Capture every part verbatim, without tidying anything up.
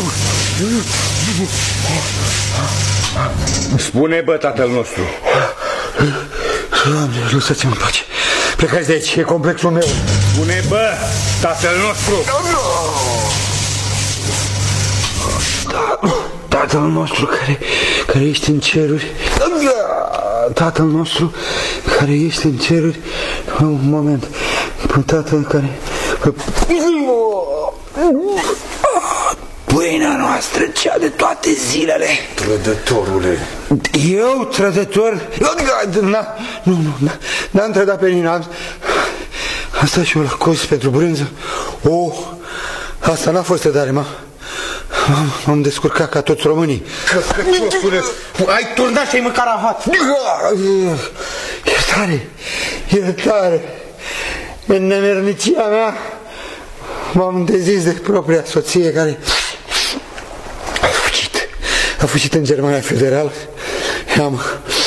Spune, bă, tatăl nostru. Doamne, lăsați-mă în pace. Plecați de aici, e complexul meu. Spune, bă, tatăl nostru. Da, tatăl nostru care, care ești în ceruri. Tatăl nostru care ești în ceruri. Un moment. Tatăl care... Pâinea noastră, cea de toate zilele. Trădătorule. Eu, trădător? Nu, nu, n-am trădat pe nimeni. Am stat și eu la cozi pentru brânză. Oh, asta n-a fost trădare, mă. M-am descurcat ca toți românii. Ai turnat și ai mâncat rahat. Iertare, iertare. În nemernicia mea m-am dezis de propria soție care a fugit. A fugit în Germania Federală. Am,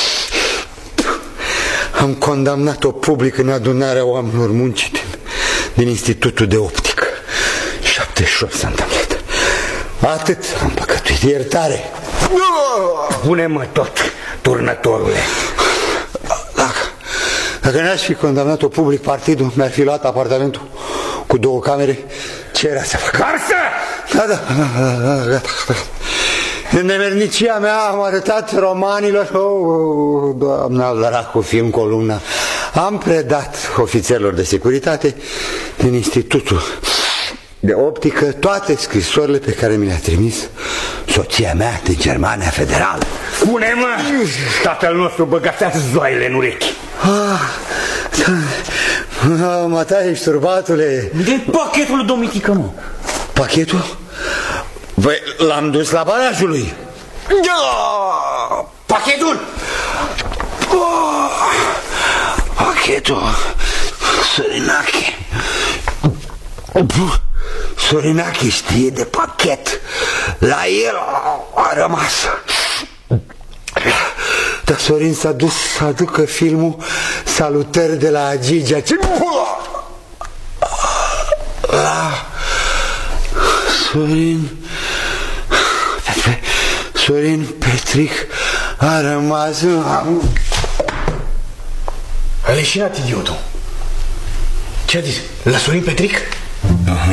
am condamnat-o public în adunarea oamenilor muncii din, din Institutul de Optică. șaptezeci și opt s-a întâmplat. Atât am păcătuit. Iertare. Spune-mă tot, turnătorule. Dacă, dacă n-aș fi condamnat-o public, partidul mi-ar fi luat apartamentul cu două camere. Ce era să fac? Varsă! Da, da, da, da, da, gata, gata. În nemernicia mea am arătat romanilor. Oh, doamna Alracu, fi în columna. Am predat ofițerilor de securitate din Institutul de Optică toate scrisorile pe care mi le-a trimis soția mea din Germania Federală. Spune-mă, tatăl nostru, băgați-ați zoaiele în urechi. Ah, da, Matai, șturbatule. De pachetul lui Domitică, mă. Pachetul? Băi, l-am dus la barajul lui. Pachetul! Oh, pachetul Sorinache. Sorinache știe de pachet. La el a rămas. Dar Sorin s-a dus să aducă filmul Salutări de la Agigea. La Sorin Sorin Petric a rămas. A leșinat idiotul. Ce a zis? La Sorin Petric?